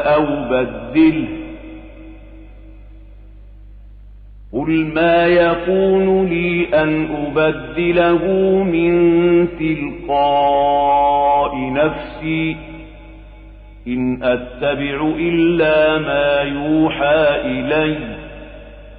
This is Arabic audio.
أو بدله قل ما يكون لي أن أبدله من تلقاء نفسي إن أتبع إلا ما يوحى إلي